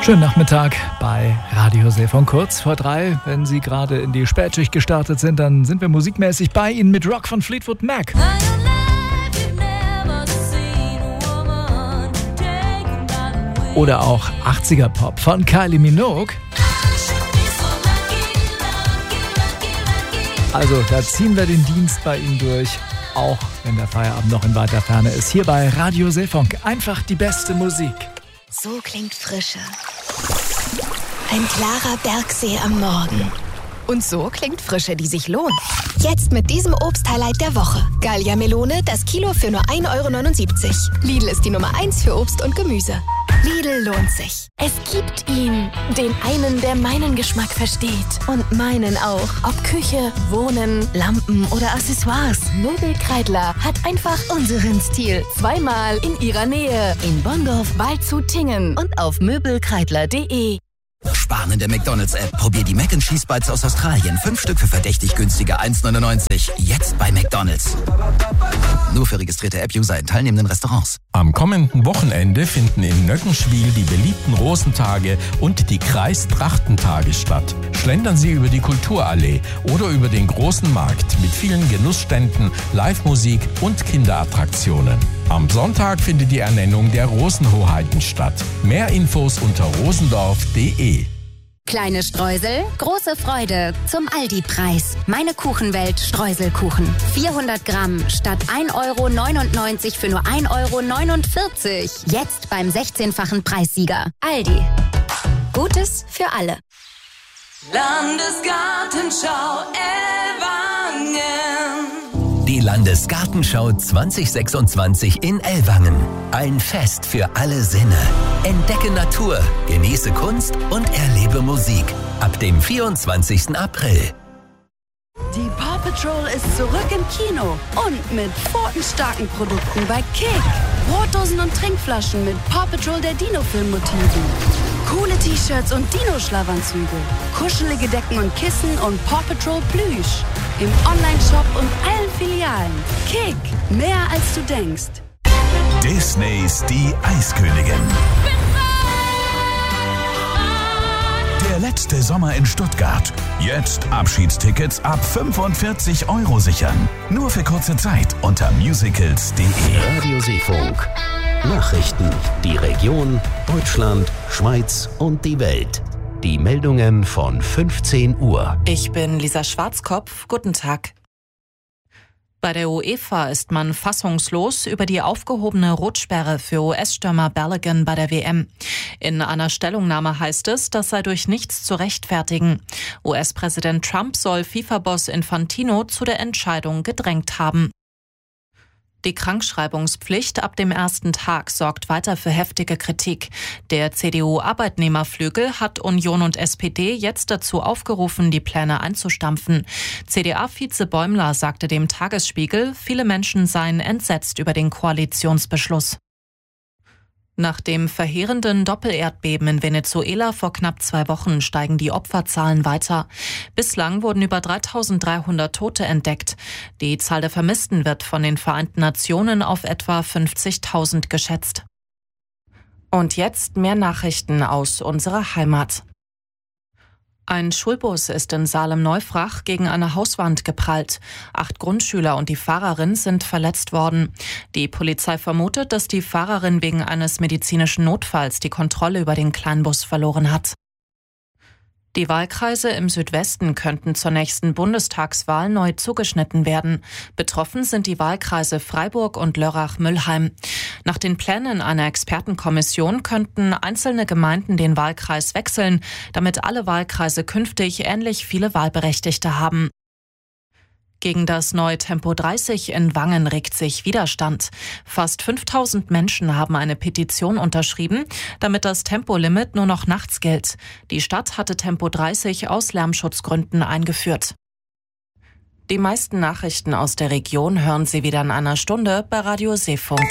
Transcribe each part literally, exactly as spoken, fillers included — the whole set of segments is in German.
Schönen Nachmittag bei Radio Seefunk. Kurz vor drei. Wenn Sie gerade in die Spätschicht gestartet sind, dann sind wir musikmäßig bei Ihnen mit Rock von Fleetwood Mac. Oder auch achtziger-Pop von Kylie Minogue. Also, da ziehen wir den Dienst bei Ihnen durch, auch wenn der Feierabend noch in weiter Ferne ist. Hier bei Radio Seefunk einfach die beste Musik. So klingt Frische. Ein klarer Bergsee am Morgen. Und so klingt Frische, die sich lohnt. Jetzt mit diesem Obst-Highlight der Woche. Gallia Melone, das Kilo für nur ein Euro neunundsiebzig. Lidl ist die Nummer eins für Obst und Gemüse. Lidl lohnt sich. Es gibt ihn. Den einen, der meinen Geschmack versteht. Und meinen auch. Ob Küche, Wohnen, Lampen oder Accessoires. Möbelkreidler hat einfach unseren Stil. Zweimal in ihrer Nähe. In Bonndorf, Waldshut, Tingen. Und auf möbelkreidler punkt de. Sparen in der McDonalds-App. Probier die Mac and Cheese Bites aus Australien. Fünf Stück für verdächtig günstiger eins neunundneunzig. Jetzt bei McDonalds. Nur für registrierte App-User in teilnehmenden Restaurants. Am kommenden Wochenende finden in Nöckenschwil die beliebten Rosentage und die Kreistrachtentage statt. Schlendern Sie über die Kulturallee oder über den großen Markt mit vielen Genussständen, Live-Musik und Kinderattraktionen. Am Sonntag findet die Ernennung der Rosenhoheiten statt. Mehr Infos unter rosendorf punkt de. Kleine Streusel, große Freude zum Aldi-Preis. Meine Kuchenwelt Streuselkuchen. vierhundert Gramm statt ein Euro neunundneunzig für nur ein Euro neunundvierzig. Jetzt beim sechzehnfachen Preissieger. Aldi. Gutes für alle. Landesgartenschau Ellwangen. Die Landesgartenschau zwanzig sechsundzwanzig in Ellwangen. Ein Fest für alle Sinne. Entdecke Natur, genieße Kunst und erlebe Musik. Ab dem vierundzwanzigsten April. Die Paw Patrol ist zurück im Kino und mit pfotenstarken Produkten bei Kick. Brotdosen und Trinkflaschen mit Paw Patrol der Dino-Film-Motiven. Coole T-Shirts und Dino-Schlafanzüge. Kuschelige Decken und Kissen und Paw Patrol Plüsch. Im Online-Shop und allen Filialen. Kick, mehr als du denkst. Disneys Die Eiskönigin. Der letzte Sommer in Stuttgart. Jetzt Abschiedstickets ab fünfundvierzig Euro sichern. Nur für kurze Zeit unter musicals punkt de. Radio Seefunk. Nachrichten, die Region, Deutschland, Schweiz und die Welt. Die Meldungen von fünfzehn Uhr. Ich bin Lisa Schwarzkopf. Guten Tag. Bei der UEFA ist man fassungslos über die aufgehobene Rotsperre für U S-Stürmer Balogun bei der W M. In einer Stellungnahme heißt es, das sei durch nichts zu rechtfertigen. U S-Präsident Trump soll FIFA-Boss Infantino zu der Entscheidung gedrängt haben. Die Krankschreibungspflicht ab dem ersten Tag sorgt weiter für heftige Kritik. Der C D U-Arbeitnehmerflügel hat Union und S P D jetzt dazu aufgerufen, die Pläne einzustampfen. C D A-Vize Bäumler sagte dem Tagesspiegel, viele Menschen seien entsetzt über den Koalitionsbeschluss. Nach dem verheerenden Doppelerdbeben in Venezuela vor knapp zwei Wochen steigen die Opferzahlen weiter. Bislang wurden über dreitausenddreihundert Tote entdeckt. Die Zahl der Vermissten wird von den Vereinten Nationen auf etwa fünfzigtausend geschätzt. Und jetzt mehr Nachrichten aus unserer Heimat. Ein Schulbus ist in Salem-Neufrach gegen eine Hauswand geprallt. Acht Grundschüler und die Fahrerin sind verletzt worden. Die Polizei vermutet, dass die Fahrerin wegen eines medizinischen Notfalls die Kontrolle über den Kleinbus verloren hat. Die Wahlkreise im Südwesten könnten zur nächsten Bundestagswahl neu zugeschnitten werden. Betroffen sind die Wahlkreise Freiburg und Lörrach-Müllheim. Nach den Plänen einer Expertenkommission könnten einzelne Gemeinden den Wahlkreis wechseln, damit alle Wahlkreise künftig ähnlich viele Wahlberechtigte haben. Gegen das neue Tempo dreißig in Wangen regt sich Widerstand. Fast fünftausend Menschen haben eine Petition unterschrieben, damit das Tempolimit nur noch nachts gilt. Die Stadt hatte Tempo dreißig aus Lärmschutzgründen eingeführt. Die meisten Nachrichten aus der Region hören Sie wieder in einer Stunde bei Radio Seefunk.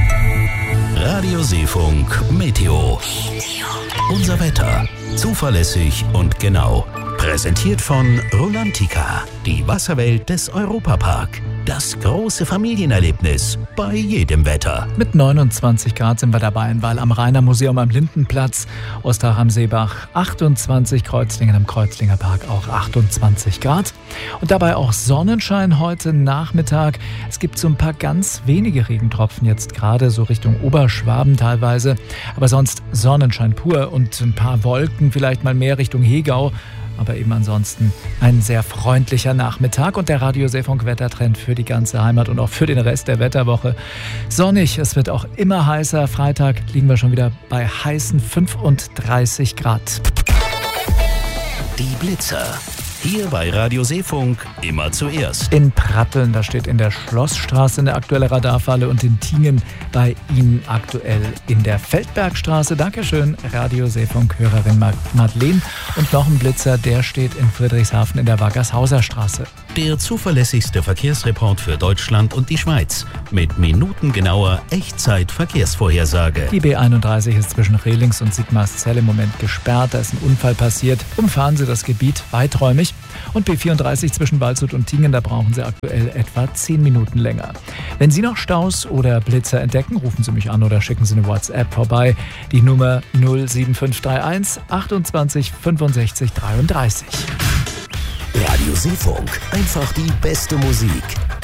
Radio Seefunk Meteo. Unser Wetter. Zuverlässig und genau. Präsentiert von Rolantica, die Wasserwelt des Europapark. Das große Familienerlebnis bei jedem Wetter. Mit neunundzwanzig Grad sind wir dabei in Weil am Rheiner Museum am Lindenplatz, Ostrach am Seebach achtundzwanzig, Kreuzlingen im Kreuzlinger Park auch achtundzwanzig Grad. Und dabei auch Sonnenschein heute Nachmittag. Es gibt so ein paar ganz wenige Regentropfen jetzt gerade so Richtung Oberschwaben teilweise. Aber sonst Sonnenschein pur und ein paar Wolken, vielleicht mal mehr Richtung Hegau. Aber eben ansonsten ein sehr freundlicher Nachmittag und der Radio-Seefunk-Wettertrend für die ganze Heimat und auch für den Rest der Wetterwoche. Sonnig, es wird auch immer heißer. Freitag liegen wir schon wieder bei heißen fünfunddreißig Grad. Die Blitzer. Hier bei Radio Seefunk immer zuerst. In Pratteln, da steht in der Schlossstraße eine aktuelle Radarfalle und in Tingen bei Ihnen aktuell in der Feldbergstraße. Dankeschön, Radio Seefunk-Hörerin Madeleine. Und noch ein Blitzer, der steht in Friedrichshafen in der Waggershauser Straße. Der zuverlässigste Verkehrsreport für Deutschland und die Schweiz. Mit minutengenauer Echtzeit-Verkehrsvorhersage. Die B einunddreißig ist zwischen Rehlings und Sigmarszell im Moment gesperrt. Da ist ein Unfall passiert. Umfahren Sie das Gebiet weiträumig. Und B vierunddreißig zwischen Waldshut und Tingen, da brauchen Sie aktuell etwa zehn Minuten länger. Wenn Sie noch Staus oder Blitzer entdecken, rufen Sie mich an oder schicken Sie eine WhatsApp vorbei. Die Nummer null sieben fünf drei eins achtundzwanzig fünfundsechzig dreiunddreißig. Radio Seefunk. Einfach die beste Musik.